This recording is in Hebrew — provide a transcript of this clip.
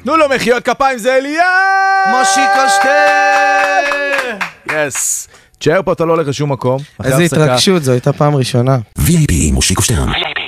תנו לו מחיאות כפיים, זה אליה! מושיקו שטר! יס. תשאר פה, אתה לא הולך לשום מקום. איזה התרגשות, זו הייתה פעם ראשונה. VIP מושיקו שטרן.